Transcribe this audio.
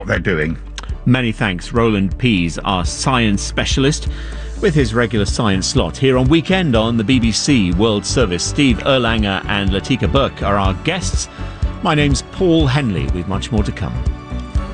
what they're doing. Many thanks, Roland Pease, our science specialist, with his regular science slot here on Weekend on the BBC World Service. Steve Erlanger and Latika Burke are our guests. My name's Paul Henley, with much more to come.